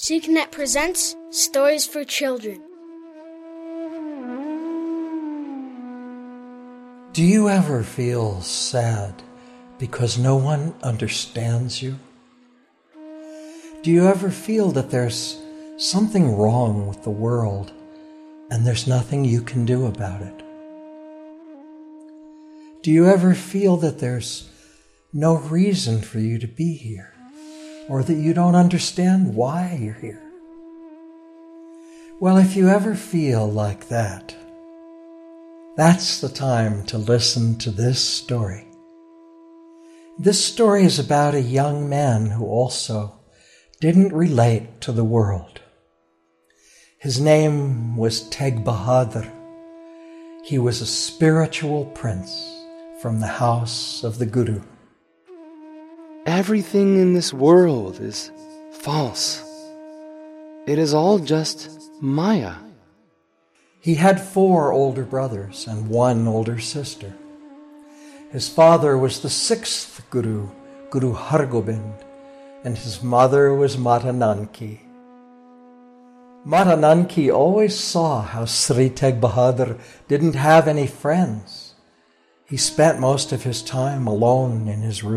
CConnect presents Stories for Children. Do you ever feel sad because no one understands you? Do you ever feel that there's something wrong with the world and there's nothing you can do about it? Do you ever feel that there's no reason for you to be here, or that you don't understand why you're here? Well, if you ever feel like that, that's the time to listen to this story. This story is about a young man who also didn't relate to the world. His name was Teg Bahadur. He was a spiritual prince from the house of the Guru. Everything in this world is false. It is all just Maya. He had 4 older brothers and 1 older sister. His father was the 6th Guru, Guru Hargobind, and his mother was Mata Nanki. Mata Nanki always saw how Sri Teg Bahadur didn't have any friends. He spent most of his time alone in his room.